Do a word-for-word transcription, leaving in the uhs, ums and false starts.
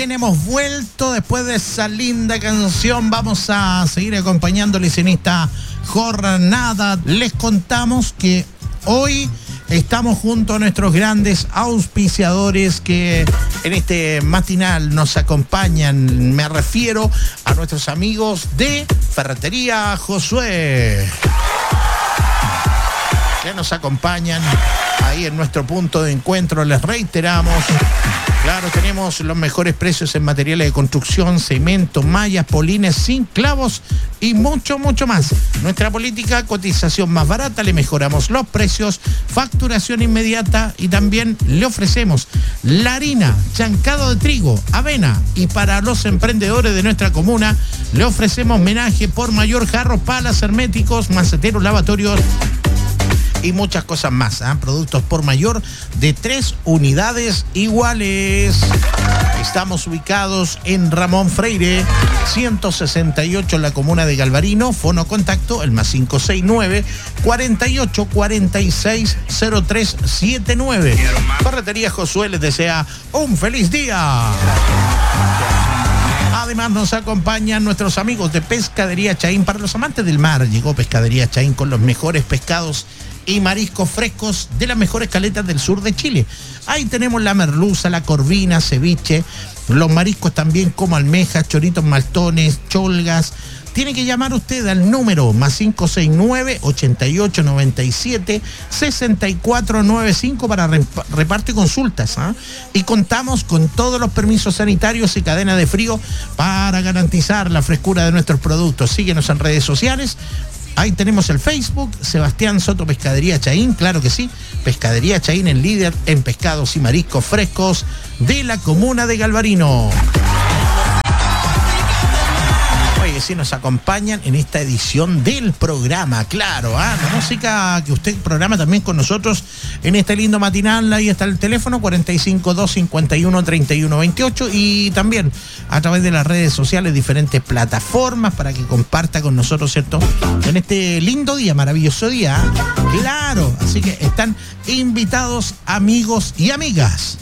bien, hemos vuelto después de esa linda canción. Vamos a seguir acompañándoles en esta jornada. Les contamos que hoy estamos junto a nuestros grandes auspiciadores que en este matinal nos acompañan. Me refiero a nuestros amigos de Ferretería Josué, que nos acompañan ahí en nuestro punto de encuentro. Les reiteramos, claro, tenemos los mejores precios en materiales de construcción, cemento, mallas, polines, sin clavos y mucho, mucho más. Nuestra política, cotización más barata, le mejoramos los precios, facturación inmediata y también le ofrecemos la harina, chancado de trigo, avena, y para los emprendedores de nuestra comuna le ofrecemos menaje por mayor, jarros, palas, herméticos, maceteros, lavatorios y muchas cosas más, ¿eh? Productos por mayor de tres unidades iguales. Estamos ubicados en Ramón Freire, ciento sesenta y ocho en la comuna de Galvarino. Fono contacto, el más cinco seis nueve, cuarenta y ocho, cuarenta y seis, cero tres siete nueve. Ferretería Josué les desea un feliz día. Además nos acompañan nuestros amigos de Pescadería Chaín. Para los amantes del mar, llegó Pescadería Chaín con los mejores pescados y mariscos frescos de las mejores caletas del sur de Chile. Ahí tenemos la merluza, la corvina, ceviche, los mariscos también como almejas, choritos maltones, cholgas. Tiene que llamar usted al número más cinco seis nueve, ochenta y ocho, noventa y siete, sesenta y cuatro noventa y cinco para reparto y consultas, ¿eh? Y contamos con todos los permisos sanitarios y cadena de frío para garantizar la frescura de nuestros productos. Síguenos en redes sociales. Ahí tenemos el Facebook, Sebastián Soto Pescadería Chaín, claro que sí. Pescadería Chaín, el líder en pescados y mariscos frescos de la comuna de Galvarino. Oye, sí, nos acompañan en esta edición del programa, claro, ¿eh? La música que usted programa también con nosotros en este lindo matinal. Ahí está el teléfono cuarenta y cinco, dos cincuenta y uno, treinta y uno veintiocho, y también a través de las redes sociales, diferentes plataformas para que comparta con nosotros, ¿cierto? En este lindo día, maravilloso día, ¿eh? Claro, así que están invitados amigos y amigas.